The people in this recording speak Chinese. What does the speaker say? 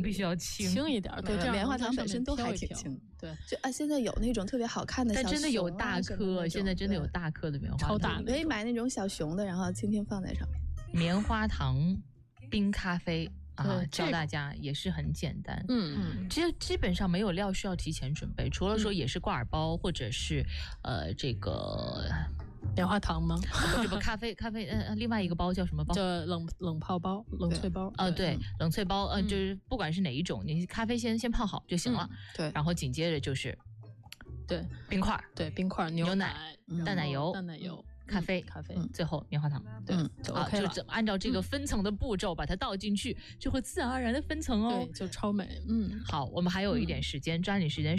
必须要轻一点。对， 棉花糖本身都还挺轻。 对， 就现在有那种特别好看的小熊， 但真的有大颗，现在真的有大颗的棉花糖， 超大， 可以买那种小熊的，然后轻轻放在上面。 棉花糖冰咖啡。教大家也是很简单，其实基本上没有料需要提前准备，除了说也是挂耳包或者是这个棉花糖吗？ 不咖啡，另外一个包叫什么包？ 叫冷泡包、冷萃包。 对，冷萃包，就是不管是哪一种，你咖啡先泡好就行了。 对， 然后紧接着就是对冰块， 对冰块、 牛奶、淡奶油、咖啡，最后棉花糖， 对，就 OK 了。 就按照这个分层的步骤把它倒进去，就会自然而然的分层哦， 对，就超美。 好，我们还有一点时间，抓紧时间